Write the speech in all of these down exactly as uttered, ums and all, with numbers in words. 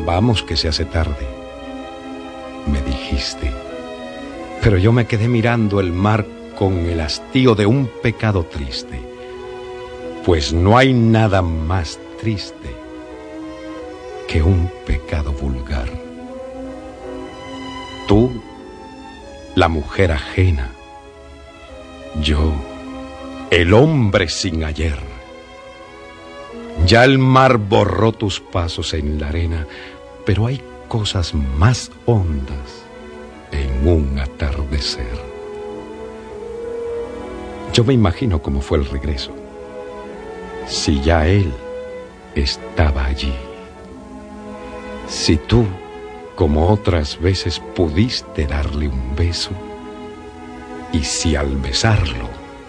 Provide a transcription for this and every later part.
Vamos que se hace tarde, me dijiste. Pero yo me quedé mirando el mar con el hastío de un pecado triste. Pues no hay nada más triste que un pecado vulgar. Tú, la mujer ajena. Yo, el hombre sin ayer. Ya el mar borró tus pasos en la arena, pero hay cosas más hondas en un atardecer. Yo me imagino cómo fue el regreso. Si ya él estaba allí. Si tú, como otras veces, pudiste darle un beso. Y si al besarlo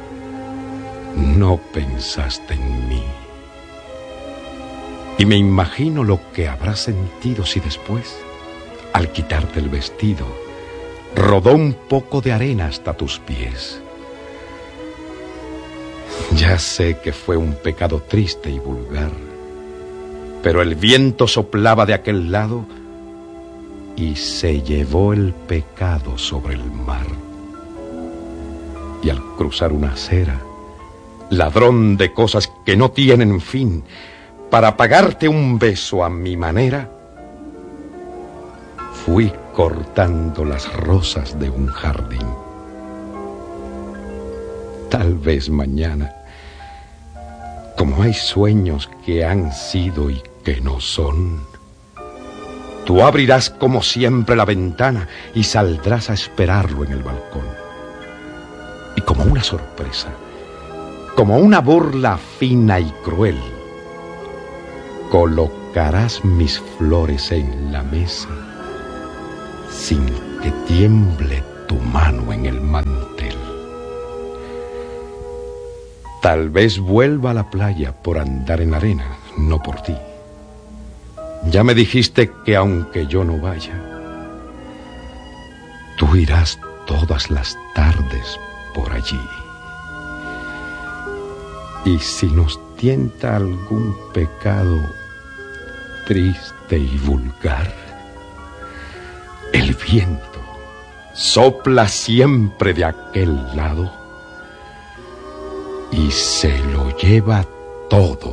no pensaste en mí. Y me imagino lo que habrás sentido si después, al quitarte el vestido, rodó un poco de arena hasta tus pies. Ya sé que fue un pecado triste y vulgar, pero el viento soplaba de aquel lado y se llevó el pecado sobre el mar. Y al cruzar una acera, ladrón de cosas que no tienen fin, para pagarte un beso a mi manera, fui cortando las rosas de un jardín. Tal vez mañana, como hay sueños que han sido y que no son, tú abrirás como siempre la ventana y saldrás a esperarlo en el balcón. Y como una sorpresa, como una burla fina y cruel, colocarás mis flores en la mesa sin que tiemble tu mano en el mantel. Tal vez vuelva a la playa por andar en arena, no por ti. Ya me dijiste que aunque yo no vaya, tú irás todas las tardes por allí. Y si nos tienta algún pecado triste y vulgar, el viento sopla siempre de aquel lado y se lo lleva todo